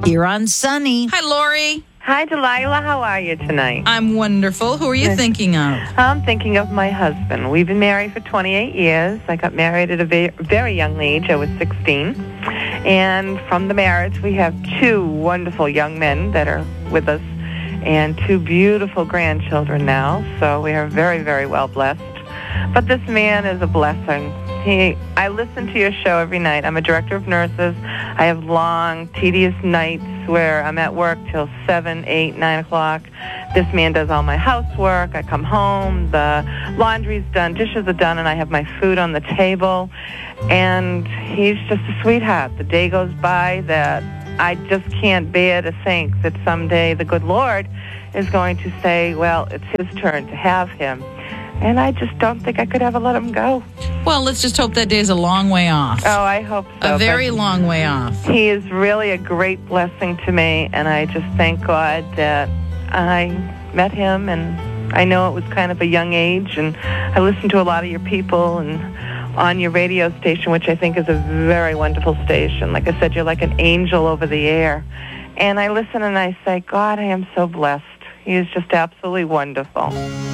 You're on Sunny. Hi, Lori. Hi, Delilah. How are you tonight? I'm wonderful. Who are you thinking of? I'm thinking of my husband. We've been married for 28 years. I got married at a very young age. I was 16. And from the marriage, we have two wonderful young men that are with us and two beautiful grandchildren now. So we are very, very well blessed. But this man is a blessing. I listen to your show every night. I'm a director of nurses. I have long, tedious nights where I'm at work till 7, 8, 9 o'clock. This man does all my housework. I come home, the laundry's done, dishes are done, and I have my food on the table. And he's just a sweetheart. The day goes by that I just can't bear to think that someday the good Lord is going to say, well, it's his turn to have him. And I just don't think I could ever let him go. Well, let's just hope that day's a long way off. Oh, I hope so. A very long way off. He is really a great blessing to me, and I just thank God that I met him, and I know it was kind of a young age, and I listen to a lot of your people and on your radio station, which I think is a very wonderful station. Like I said, you're like an angel over the air. And I listen and I say, God, I am so blessed. He is just absolutely wonderful.